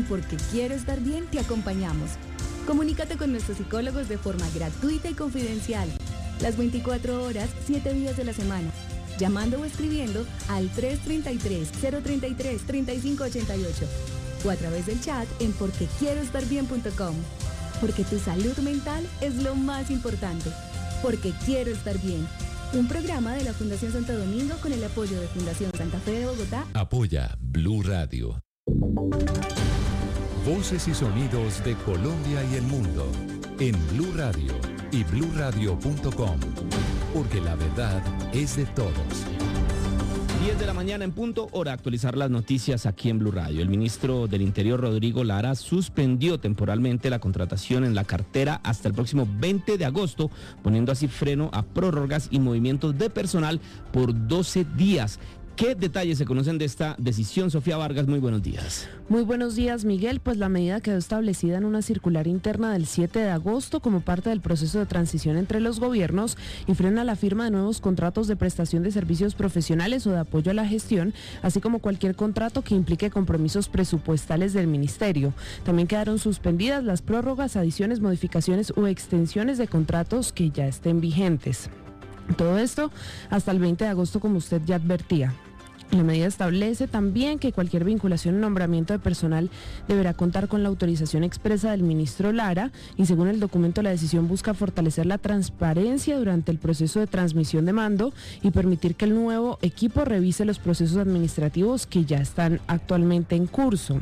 Porque Quiero Estar Bien te acompañamos. Comunícate con nuestros psicólogos de forma gratuita y confidencial. Las 24 horas, 7 días de la semana. Llamando o escribiendo al 333-033-3588 o a través del chat en porquequieroestarbien.com. Porque tu salud mental es lo más importante. Porque Quiero Estar Bien. Un programa de la Fundación Santo Domingo con el apoyo de Fundación Santa Fe de Bogotá. Apoya Blue Radio. Voces y sonidos de Colombia y el mundo en Blue Radio y bluradio.com. Porque la verdad es de todos. 10 de la mañana en punto, hora de actualizar las noticias aquí en Blue Radio. El ministro del Interior, Rodrigo Lara, suspendió temporalmente la contratación en la cartera hasta el próximo 20 de agosto, poniendo así freno a prórrogas y movimientos de personal por 12 días. ¿Qué detalles se conocen de esta decisión? Sofía Vargas, muy buenos días. Muy buenos días, Miguel. Pues la medida quedó establecida en una circular interna del 7 de agosto como parte del proceso de transición entre los gobiernos y frena la firma de nuevos contratos de prestación de servicios profesionales o de apoyo a la gestión, así como cualquier contrato que implique compromisos presupuestales del ministerio. También quedaron suspendidas las prórrogas, adiciones, modificaciones o extensiones de contratos que ya estén vigentes. Todo esto hasta el 20 de agosto, como usted ya advertía. La medida establece también que cualquier vinculación o nombramiento de personal deberá contar con la autorización expresa del ministro Lara y según el documento la decisión busca fortalecer la transparencia durante el proceso de transmisión de mando y permitir que el nuevo equipo revise los procesos administrativos que ya están actualmente en curso.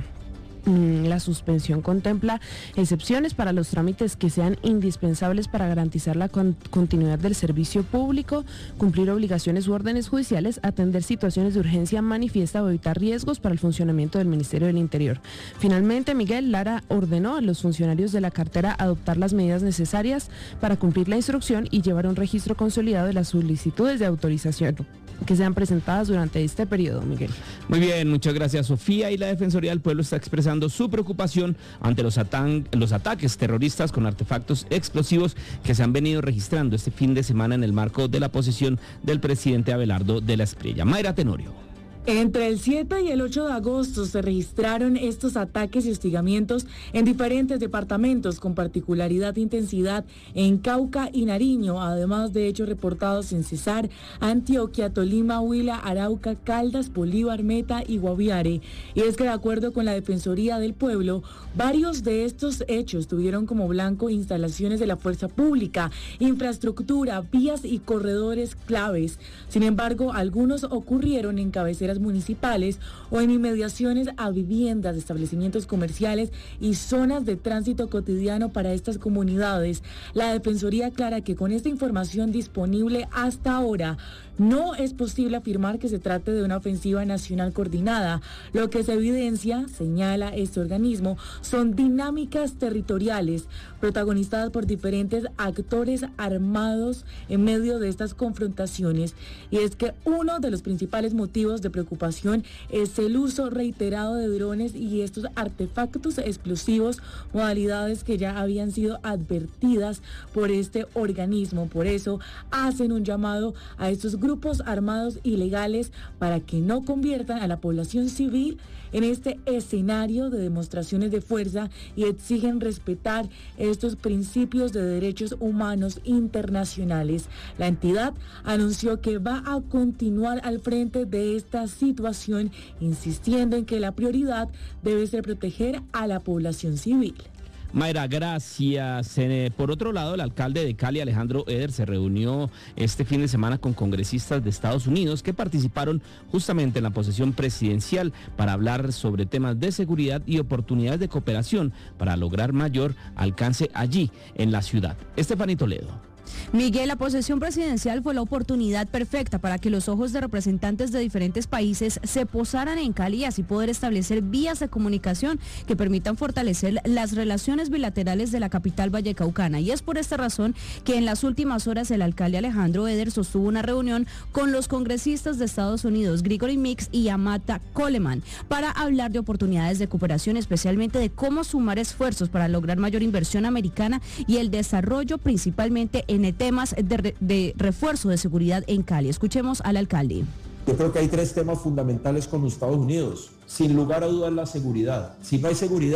La suspensión contempla excepciones para los trámites que sean indispensables para garantizar la continuidad del servicio público, cumplir obligaciones u órdenes judiciales, atender situaciones de urgencia manifiesta o evitar riesgos para el funcionamiento del Ministerio del Interior. Finalmente, Miguel, Lara ordenó a los funcionarios de la cartera adoptar las medidas necesarias para cumplir la instrucción y llevar un registro consolidado de las solicitudes de autorización que sean presentadas durante este periodo, Miguel. Muy bien, muchas gracias, Sofía. Y la Defensoría del Pueblo está expresando su preocupación ante los ataques terroristas con artefactos explosivos que se han venido registrando este fin de semana en el marco de la posesión del presidente Abelardo de la Espriella. Mayra Tenorio. Entre el 7 y el 8 de agosto se registraron estos ataques y hostigamientos en diferentes departamentos con particularidad de intensidad en Cauca y Nariño, además de hechos reportados en Cesar, Antioquia, Tolima, Huila, Arauca, Caldas, Bolívar, Meta y Guaviare. Y es que de acuerdo con la Defensoría del Pueblo, varios de estos hechos tuvieron como blanco instalaciones de la fuerza pública, infraestructura, vías y corredores claves. Sin embargo, algunos ocurrieron en cabeceras municipales o en inmediaciones a viviendas, establecimientos comerciales y zonas de tránsito cotidiano para estas comunidades. La Defensoría aclara que con esta información disponible hasta ahora no es posible afirmar que se trate de una ofensiva nacional coordinada. Lo que se evidencia, señala este organismo, son dinámicas territoriales protagonizadas por diferentes actores armados en medio de estas confrontaciones. Y es que uno de los principales motivos de preocupación es el uso reiterado de drones y estos artefactos explosivos, modalidades que ya habían sido advertidas por este organismo. Por eso hacen un llamado a estos grupos armados ilegales para que no conviertan a la población civil en este escenario de demostraciones de fuerza y exigen respetar estos principios de derechos humanos internacionales. La entidad anunció que va a continuar al frente de esta situación, insistiendo en que la prioridad debe ser proteger a la población civil. Mayra, gracias. Por otro lado, el alcalde de Cali, Alejandro Eder, se reunió este fin de semana con congresistas de Estados Unidos que participaron justamente en la posesión presidencial para hablar sobre temas de seguridad y oportunidades de cooperación para lograr mayor alcance allí en la ciudad. Estefanía Toledo. Miguel, la posesión presidencial fue la oportunidad perfecta para que los ojos de representantes de diferentes países se posaran en Cali y así poder establecer vías de comunicación que permitan fortalecer las relaciones bilaterales de la capital vallecaucana. Y es por esta razón que en las últimas horas el alcalde Alejandro Eder sostuvo una reunión con los congresistas de Estados Unidos, Gregory Meeks y Amata Coleman, para hablar de oportunidades de cooperación, especialmente de cómo sumar esfuerzos para lograr mayor inversión americana y el desarrollo principalmente en temas de refuerzo de seguridad en Cali. Escuchemos al alcalde. Yo creo que hay tres temas fundamentales con los Estados Unidos. Sin lugar a dudas, la seguridad. Si no hay seguridad,